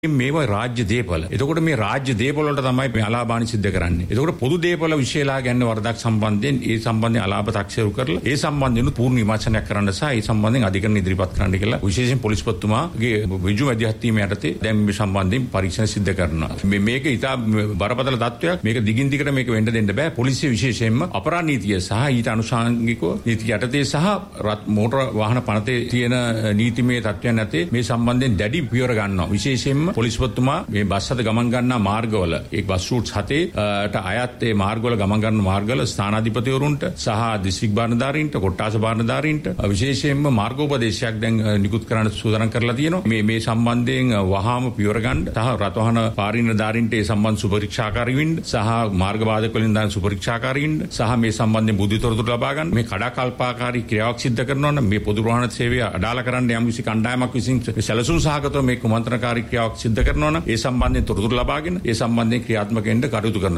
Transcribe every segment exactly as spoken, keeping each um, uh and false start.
මේවා රාජ්‍ය දේපල. එතකොට මේ රාජ්‍ය දේපල වලට තමයි මේ අලාභානි සිද්ධ කරන්නේ. එතකොට පොදු දේපල විශේෂලා ගන්න වරදක් සම්බන්ධයෙන් ඒ සම්බන්ධයෙන් අලාභ තාක්ෂේරු කරලා ඒ සම්බන්ධයෙන් පූර්ණ විමර්ශනයක් කරන්න සහ ඒ සම්බන්ධයෙන් අධිකරණ ඉදිරිපත් කරන්න කියලා විශේෂයෙන් පොලිස්පතිතුමාගේ විජු මැදිහත්වීම යටතේ දැන් මේ සම්බන්ධයෙන් පරීක්ෂණ සිද්ධ කරනවා. මේ මේක ඉතා බරපතල තත්ත්වයක්. මේක දිගින් දිගට මේක වෙන්න දෙන්න බෑ. පොලිසිය විශේෂයෙන්ම අපරාධ නීතිය සහ ඊට අනුශාංගිකව නීති යටතේ සහ මෝටර වාහන පනතේ තියෙන නීතිමය තත්ත්වයන් නැතේ මේ සම්බන්ධයෙන් දැඩි පියවර ගන්නවා. විශේෂයෙන්ම පොලිස්පතිතුමා මේ බස් හත ගමන් ගන්නා මාර්ගවල ඒ බස් රූට්ස් හතේට අයත් ඒ මාර්ගවල ගමන් ගන්න මාර්ගවල ස්ථානාධිපතිවරුන්ට සහ දිස්ත්‍රික් භාරධාරීන්ට කොට්ටාස භාරධාරීන්ට විශේෂයෙන්ම මාර්ගෝපදේශයක් දැන් නිකුත් කරන්න සූදානම් කරලා තියෙනවා. මේ මේ සම්බන්ධයෙන් වහාම පියවර ගන්න සහ රථවාහන පාරිණදාරීන්ට ඒ සම්බන්ධ සුපරීක්ෂාකාරී වෙන්න සහ මාර්ග බාධක වලින් දාන සුපරීක්ෂාකාරී වෙන්න සහ මේ සම්බන්ධයෙන් බුද්ධිතොරතුරු ලබා ගන්න මේ කඩාකල්පාකාරී ක්‍රියාවක් සිද්ධ කරනවා නම් මේ පොදු රවාහන සේවය අඩාල කරන්න යම් කිසි කණ්ඩායමක් විසින් සැලසුම් සහගතව මේ කුමන්ත්‍රණකාරී ක්‍රියාවක් සිද්ධ කරනවා නම් ඒ සම්බන්ධයෙන් තොරතුරු ලබාගෙන ඒ සම්බන්ධයෙන් ක්‍රියාත්මක වෙන්න කටයුතු කරනවා.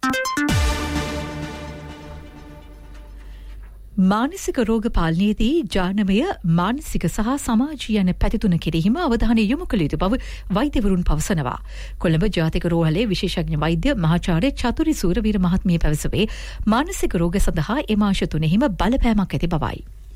මානසික රෝග පාලනයේදී ජානමය මානසික සහ සමාජීය යන පැති තුන කෙරෙහිම අවධානය යොමු කළ යුතු බව වෛද්‍යවරුන් පවසනවා. කොළඹ ජාතික රෝහලේ විශේෂඥ වෛද්‍ය මහාචාර්ය චතුරි සූරවීර මහත්මිය පැවසුවේ මානසික රෝග සඳහා එම ආශ තුනෙහිම බලපෑමක් ඇති බවයි.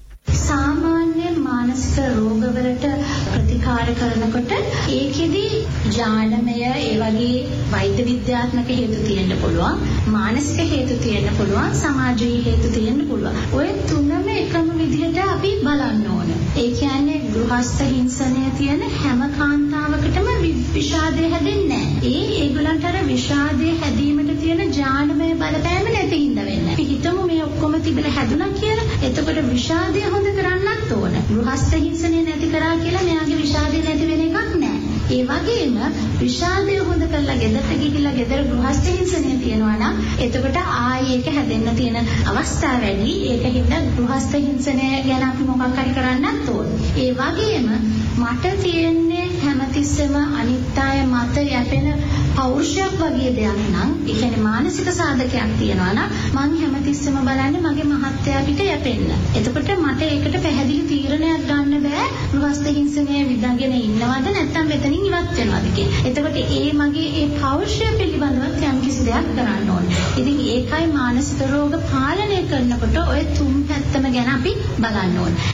සාමාන්‍ය මානසික රෝගවලට ප්‍රතිකාර කරනකොට ඒකෙදි ජානමය ඒ වගේ වෛද්‍ය විද්‍යාත්මක හේතු තියෙන්න පුළුවන්, මානසික හේතු තියෙන්න පුළුවන්, සමාජීය හේතු තියෙන්න පුළුවන්. ඔය තුනම එකම විදිහට අපි බලන්න ඕන. ඒ කියන්නේ ගෘහස්ත හිංසනය තියෙන හැම කාන්තාවකටම විෂාදය හැදෙන්නේ නැහැ. ඒ ඒගොල්ලන්ට අර විෂාදය හැදීමට තියෙන ජානමය බලපෑම නැති හින්දා වෙන්නේ. අපි හිතමු මේ ඔක්කොම තිබිලා හැදුණා කියලා. එතකොට විෂාදය හොඳ කරන්නත් ඕන. ගෘහස්ත හිංසනය නැති කරා කියලා මෙයාගේ විෂාදය නැති වෙන එකක් නෑ. ඒ වගේම විෂාදය හොඳ කරලා ගෙදරට ගිහිල්ලා ගෙදර ගෘහස්ත හිංසනය තියෙනවා නම් එතකොට ආයේ ඒක හැදෙන්න තියෙන අවස්ථා වැඩි. ඒකින්ද ගෘහස්ත හිංසනය ගැන අපි මොකක් හරි කරන්නත් ඕන. ඒ වගේම මට තියෙන්නේ හැමතිස්සෙම අනිත් අය මත යැපෙන පෞරුෂයක් වගේ දෙයක් නම්, ඒ කියන්නේ මානසික සාධකයක් තියෙනවා නම් මම හැමතිස්සෙම බලන්නේ මගේ මහත්තයා පිට යැපෙන්න. එතකොට මට ඒකට පැහැදිලි තීරණයක් ගන්න බෑ ගෘහස්ත හිංසනය විඳගෙන ඉන්නවද නැත්නම් මෙතනින් ඉවත් වෙනවද කියලා. එතකොට ඒ මගේ ඒ පෞරුෂය පිළිබඳව යම් කිසි දෙයක් කරන්න ඕනේ. ඉතින් ඒකයි මානසික රෝග පාලනය කරනකොට ඔය තුන් පැත්තම ගැන අපි බලන්න ඕනේ.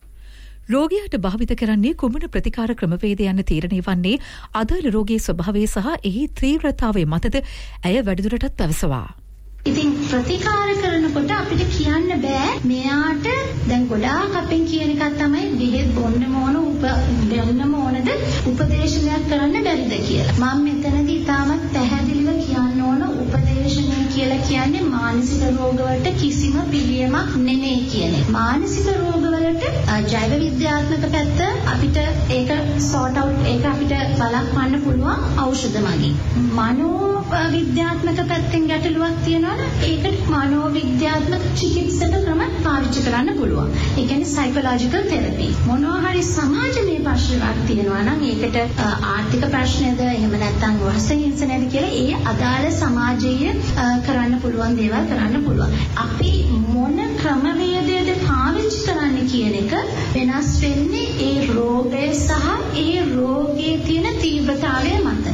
රෝගියාට භාවිත කරන්නේ කුමන ප්‍රතිකාර ක්‍රමවේද යන තීරණය වන්නේ අදාළ රෝගයේ ස්වභාවය සහ එහි තීව්‍රතාවය මතද ඇය වැඩිදුරටත් පැවසුවා. ඉතින් ප්‍රතිකාර කරනකොට අපිට කියන්න බෑ මෙයාට දැන් ගොඩාක් අපෙන් කියන එකක් තමයි බෙහෙත් බොන්න ඕන උප දෙන්න ඕනද උපදේශනයක් කරන්න බැරිද කියලා. මම මෙතනදී තාමත් පැහැදිලිව කියන්න ඕන උපදේශනය කියලා කියන්නේ මානසික රෝගවලට කිසිම පිළියමක් නෙමෙයි කියන්නේ. මානසික රෝගවලට ජෛව විද්‍යාත්මක පැත්ත අපිට ඒක සෝට් අවුට් ඒක අපිට බලන්න පුළුවන් ඖෂධ මගින්. මනෝ විද්‍යාත්මක පැත්තෙන් ගැටලුවක් තියෙනවා ඒකට මනෝවිද්‍යාත්මක චිකිත්සක ක්‍රම පාවිච්චි කරන්න පුළුවන්. ඒ කියන්නේ සයිකොලොජිකල් තෙරපි. මොනවා හරි සමාජමය ප්‍රශ්නයක් තියෙනවා නම් ඒකට ආර්ථික ප්‍රශ්නද එහෙම නැත්නම් වර්ෂ හිංසනයද කියලා ඒ අදාළ සමාජීය කරන්න පුළුවන් දේවල් කරන්න පුළුවන්. අපි මොන ක්‍රමවේදයද පාවිච්චි කරන්න කියන එක වෙනස් වෙන්නේ ඒ රෝගය සහ ඒ රෝගයේ තියෙන තීව්‍රතාවය මත.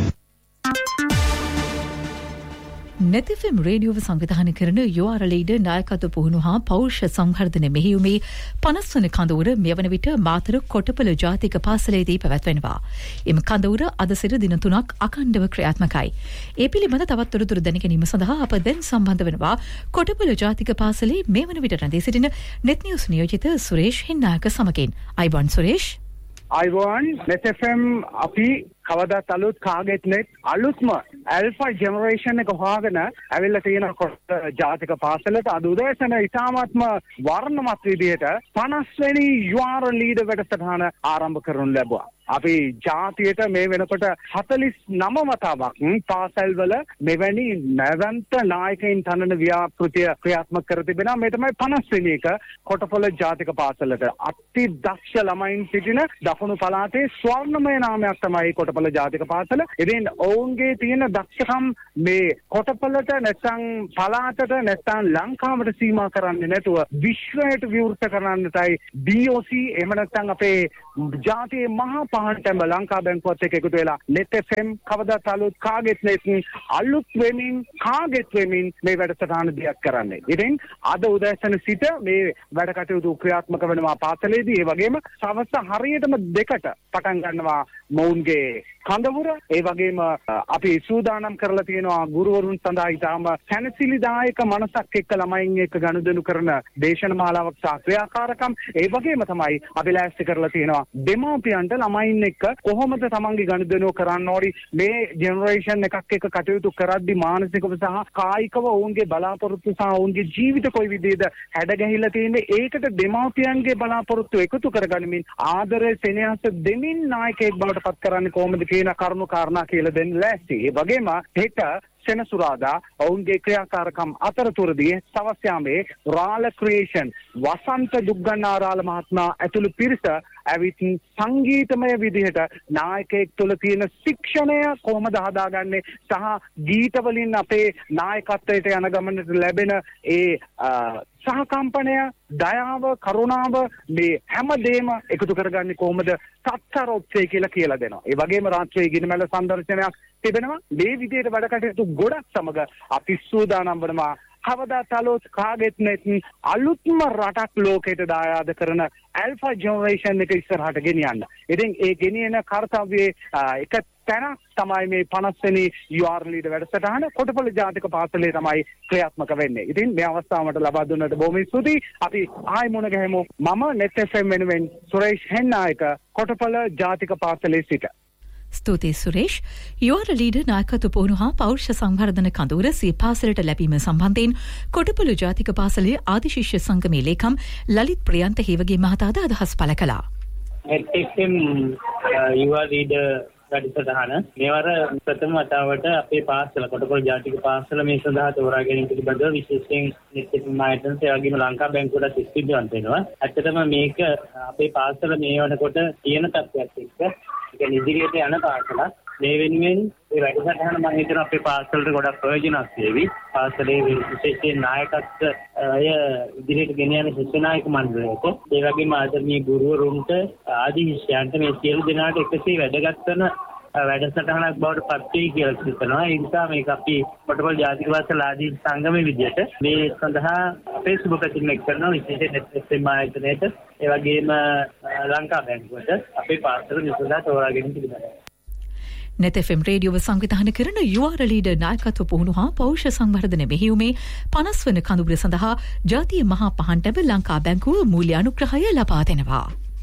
නැතිෆෙම් රේඩියෝව සංවිධානය කරන යෝආරලීඩ නායකත්ව පුහුණු හා පෞරුෂ සංවර්ධන මෙහෙයුමේ පනස් වන කඳවුර මෙවන විට මාතර කොටපල ජාතික පාසලේදී පැවැත්වෙනවා. එම කඳවුර අද සිට දින තුනක් අඛණ්ඩව ක්‍රියාත්මකයි. ඒ පිළිබඳ තවත් තොරතුරු දැනගැනීම සඳහා අප දැන් සම්බන්ධ වෙනවා කොටපල ජාතික පාසලේ මේ වන විට රැඳී සිටින නෙත් නිවුස් නියෝජිත සුරේෂ් හින්නායක සමගින්. අයිබෝන් සුරේෂ්. අයිබෝන් නැතිෆෙම් අපි කවදාත් අලුත් කාගෙත් නෙත් අලුත්ම ඇල්ෆා ජෙනරේෂන් එක හොයාගෙන ඇවිල්ලා තියෙන ජාතික පාසලට අද උදෑසන ඉතාමත්ම වර්ණමත් විදිහට පනස් වෙනි යුආර් ලීඩර් වැඩසටහන ආරම්භ කරනු ලැබුවා. අපි ජාතියට මේ වෙනකොට හතළිස් නව වතාවක් පාසල්වල මෙවැනි නැවන්ත නායකයින් තනන ව්‍යාපෘතිය ක්‍රියාත්මක කර තිබෙනවා. මේ තමයි පනස් වෙනි එක කොටපොළ ජාතික පාසලට. අති දක්ෂ ළමයින් සිටින දකුණු පළාතේ ස්වර්ණමය නාමයක් තමයි කොටපොළ ජාතික පාසල. ඉතින් ඔවුන්ගේ තියෙන දක්ෂකම් මේ කොටපොළට නැත්නම් පළාතට නැත්නම් ලංකාවට සීමා කරන්නේ නැතුව විශ්වයට විවෘත කරන්නටයි ඩී ඕ සී එහෙම නැත්නම් අපේ ජාතියේ මහා පහන් ලංකා බැංකුවත් එක්ක එකතු වෙලා net F M කවදාත් අලුත් කාගෙත් net අලුත් වෙමින් කාගෙත් වෙමින් මේ වැඩසටහන දියත් කරන්නේ. ඉතින් අද උදෑසන සිට මේ වැඩ කටයුතු ක්‍රියාත්මක වෙනවා පාසලේදී. ඒ වගේම සවස් හරියටම දෙකට පටන් ගන්නවා මොවුන්ගේ කඳවුර. ඒ වගේම අපි සූදානම් කරලා තියෙනවා ගුරුවරුන් සඳහා ඉතාම සැනසිලිදායක මනසක් එක්ක ළමයින් එක්ක ගනුදෙනු කරන දේශන මාලාවක් සහ ක්‍රියාකාරකම්. ඒ වගේම තමයි අපි ලෑස්ති කරලා තියෙනවා දෙමාපියන්ට ළමයින් එක්ක කොහොමද තමන්ගේ ගනුදෙනුව කරන්න ඕනි මේ ජෙනරේෂන් එකක් එක්ක කටයුතු කරද්දී මානසිකව සහ කායිකව ඔවුන්ගේ බලාපොරොත්තු සහ ඔවුන්ගේ ජීවිත කොයි විදිහද හැඩගැහිලා තියෙන්නේ. ඒකට දෙමාපියන්ගේ බලාපොරොත්තු එකතු කරගනිමින් ආදරය සෙනෙහස දෙමින් නායකයෙක් බවට පත් කරන්නේ කොහොමද කියන කරුණු කාරණා කියලා දෙන්න ලෑස්ති. ඒ වගේම හෙට සෙනසුරාදා ඔවුන්ගේ ක්‍රියාකාරකම් අතරතුරදී සවස් යාමේ රාල ක්‍රියේෂන් වසන්ත දුග්ගන්නාරාල මහත්මයා ඇතුළු පිරිස ඇවිත් සංගීතමය විදිහට නායකයෙක් තුළ තියෙන ශික්ෂණය කොහොමද හදාගන්නේ සහ ගීත වලින් අපේ නායකත්වයට යන ගමනට ලැබෙන ඒ සහකම්පනය දයාව කරුණාව මේ හැමදේම එකතු කරගන්නේ කොහොමද සත්තරොත්සේ කියලා කියලා දෙනවා. ඒ වගේම රාත්‍රියේ ගිනිමැල සංදර්ශනයක් තිබෙනවා. මේ විදිහට වැඩ කටයුතු ගොඩක් සමග අපි සූදානම් වෙනවා කවදාත් අලුත් කාගෙත් net අලුත්ම රටක් ලෝකයට දායාද කරන ඇල්ෆා ජෙනරේෂන් එක ඉස්සරහට ගෙනියන්න. ඉතින් ඒ ගෙනියන කාර්යයේ එක තැනක් තමයි මේ පනස් වෙනි යු ආර් ලීඩ් වැඩසටහන කොටපොළ ජාතික පාසලේ තමයි ක්‍රියාත්මක වෙන්නේ. ඉතින් මේ අවස්ථාව මට ලබා දුන්නට බොහොම ස්තුතියි. අපි ආයි මුණ ගැහෙමු. මම net F M වෙනුවෙන් සුරේෂ් හෙන්නායක කොටපොළ ජාතික පාසලේ සිට. ස්තුතියි සුරේෂ්. යු ආර් ලීඩර් නායකත්ව පුහුණු හා පෞරුෂ සංවර්ධන කඳවුර සිය පාසලට ලැබීම සම්බන්ධයෙන් කොටපොළ ජාතික පාසලේ ආදිශිෂ්‍ය සංගමේ ලේකම් ලලිත් ප්‍රියන්ත හේවගේ මහතාද අදහස් පළ කළා. net F M you R leader වැඩසටහන මේවර ප්‍රථම වතාවට අපේ පාසල කොටපොළ ජාතික පාසල මේ සඳහා තෝරා ගැනීම පිළිබඳව විශේෂයෙන් net F M ආයතනය ඒ වගේම ලංකා බැංකුවට සිස්තිවන්ත වෙනවා. ඇත්තටම මේක අපේ පාසල මේ වනකොට තියෙන තත්ත්වයක් එක්ක ඒක ඉදිරියට යන පාසලක්. මේ වෙනුවෙන් මේ වැඩසටහන මම හිතනවා අපේ පාසලට ගොඩක් ප්‍රයෝජනවත් වේවි. පාසලේ විශේෂයෙන් නායකත්වය ඉදිරියට ගෙන යන ශිෂ්‍ය නායක මණ්ඩලයට ඒ වගේම ආදරණීය ගුරුවරුන්ට ආදී විෂයන්ට මේ සියලු දෙනාට එකසේ වැදගත් වෙන වැඩසටහනක් බවට පත් වෙයි කියලා හිතනවා. ඒ නිසා මේක අපි කොටපොළ ජාතික පාසල ආදී සංගමයේ විදිහට මේ සඳහා අපේ සුබ පැතුම් එක් කරනවා. විශේෂයෙන් net F M ආයතනයට ඒ වගේම ලංකා බැංකුවට අපේ පාසල මේ සඳහා තෝරා ගැනීම පිළිබඳව net F M රේඩියෝව සංවිධානය කරන යු ආර් ලීඩර් නායකත්ව පුහුණු හා පෞරුෂ සංවර්ධන මෙහෙයුමේ පනස් වන කඳවුර සඳහා ජාතිය මහා පහන්ටැව ලංකා බැංකුව මූල්‍ය අනුග්‍රහය ලබා දෙනවා.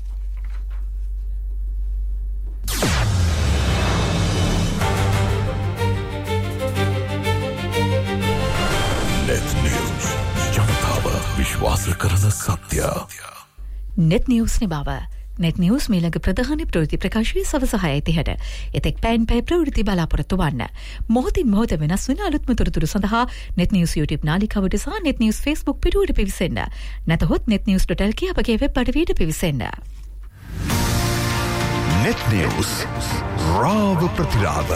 net news ජනතාව විශ්වාස කරන සත්‍ය. net news නිබව net news මීළඟ ප්‍රධාන ප්‍රවෘත්ති ප්‍රකාශය සවස හයයි තිහට. එතෙක් පෑන් පැය ප්‍රවෘත්ති බලාපොරොත්තු වන්න. මොහොතින් මොහොත වෙනස් වෙන අලුත්ම තොරතුරු සඳහා net news YouTube නාලිකාවට සහ net news Facebook පිටුවට පිවිසෙන්න. නැතහොත් net news dot l k අපගේ වෙබ් අඩවියට පිවිසෙන්න. net news රාව ප්‍රතිලාභ.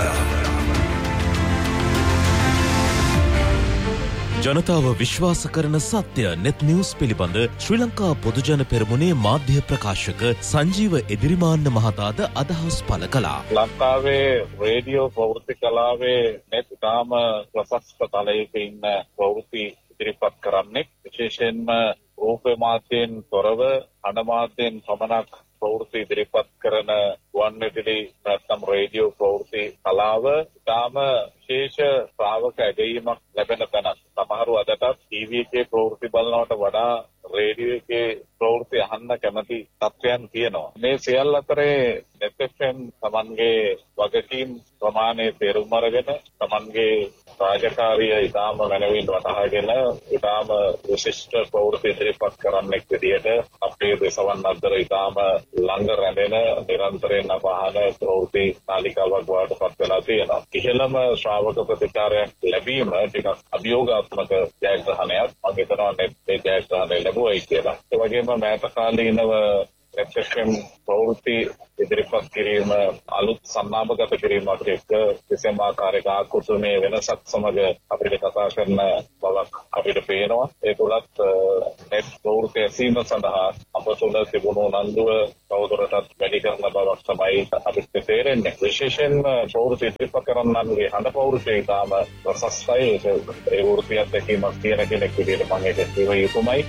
ජනතාව විශ්වාස කරන සත්‍ය net news පිළිබඳ ශ්‍රී ලංකා පොදුජන පෙරමුණේ මාධ්‍ය ප්‍රකාශක සංජීව එදිරිමාන්න මහතාද අදහස් පළ කළා. ලංකාවේ රේඩියෝ ප්‍රවෘත්ති කලාවේ net තාම ප්‍රශස්ත තලයක ඉන්න ප්‍රවෘත්ති ඉදිරිපත් කරන්නේ විශේෂයෙන්ම රූප මාධ්‍යයෙන් තොරව අණ මාධ්‍යයෙන් පමණක් ප්‍රවෘත්ති ඉදිරිපත් කරන වන්විදුලි නැත්නම් රේඩියෝ ප්‍රවෘත්ති කලාව තාම විශේෂ ශ්‍රාවක ඇගයීමක් ලැබෙන තැනක්. සමහරව අදටත් ටීවී එකේ ප්‍රවෘත්ති බලනවට වඩා රේඩියෝ එකේ ප්‍රවෘත්ති අහන්න කැමති තත්ත්වයන් තියෙනවා. මේ සියල්ල අතරේ net F M තමන්ගේ වගකීම් ප්‍රමාණය තේරුම් අරගෙන තමන්ගේ රාජකාරිය ඉතාම මනවින් වටහාගෙන ඉතාම විශිෂ්ට ප්‍රවෘත්ති ඉදිරිපත් කරන්නෙක් විදිහට අපේ දේශවන් අතර ඉතාම ළඟ රැඳෙන නිරන්තරයෙන් අපහන ප්‍රවෘත්ති නාලිකාවක් බවට පත් වෙලා තියෙනවා. ඉහළම ශ්‍රාවක ප්‍රතිකාරයක් ලැබීම ටිකක් අභියෝගාත්මක ජයග්‍රහණයක්. මම හිතනවා net ජයග්‍රහණය ලැබුවයි කියලා. ඒ වගේම මෑත කාලීනව net f m ප්‍රවෘත්ති ඉදිරිපත් කිරීම අලුත් සන්නාමගත කිරීමක් එක්ක කිසියම් ආකාරයක ආකෘතිමය වෙනසක් සමග අපිට කතා කරන බවක් අපිට පේනවා. ඒ තුලත් net ප්‍රවෘත්ති ඇසීම සඳහා අප තුළ තිබුණු උනන්දුව තවදුරටත් වැඩි කරන බවක් තමයි අපිට තේරෙන්නේ. විශේෂයෙන්ම ප්‍රවෘත්ති ඉදිරිපත් කරන්නන්ගේ හඬ ප්‍රවෘත්ති ඉතාම ප්‍රශස්තයි. ඒ ප්‍රවෘත්ති අත්දැකීමක් තියෙන කෙනෙක් විදිහට මම ඒක කිව යුතුමයි.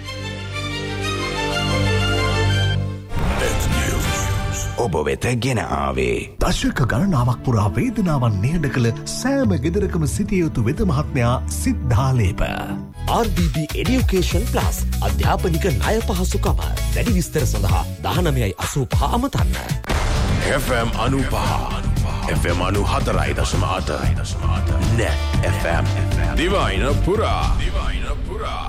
ඔබ වෙත ගෙන ආවේ දශක ගණනාවක් පුරා වේදනාවන් නිහඬ කළ සෑම ගෙදරකම සිටිය යුතු වෙද මහත්මයා සිද්ධාලේප ආර් බී බී Education Plus අධ්‍යාපනික ණය පහසුකම වැඩි විස්තර සඳහා දහනවයයි අසූ පහ අමතන්න. එෆ් එම් අනූපහ එෆ් එම් අනූ හතරයි දශම අට net එෆ් එම් දිවයින පුරා දිවයින පුරා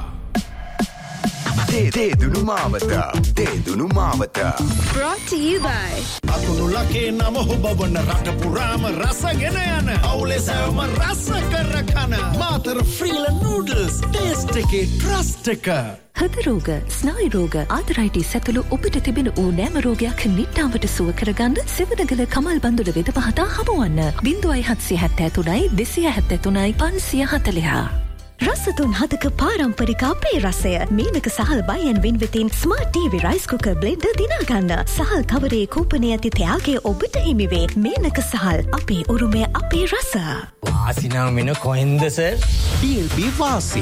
තේදුණු මාවත තේදුණු මාවත brought to you by අකුණු ලකේ නම හොබවන රට පුරාම රසගෙන යන අවුලෙසම රස කර කන මාතර ෆ්‍රීල නූඩල්ස් ටේස්ට් එකේ ට්‍රස්ට් එක. හෘද රෝග, ස්නායු රෝග, ආතරයිටිස් ඇතුළු ඔබට තිබෙන ඕනෑම රෝගයක් නිට්ටාවට සුව කරගන්න සෙවණගල කමල් බඳුල වෙද පහතා හමුවන්න. ज़ीरो सात सात තුනයි දෙසිය හැත්තෑ තුනයි පන්සිය හතළිහ. රසතුන් හතක පාරම්පරික අපේ රසය මීනක සහල් බයන් වින් වෙතින් smart TV rice cooker blender දිනාගන්න. සහල් කවරේ කූපනය ඇති තයාගේ ඔබට හිමිවේ. මීනක සහල් අපේ උරුමය අපේ රස. වාසිනම් වෙන කොහෙන්ද සර්? ඩී එල් බී වාසි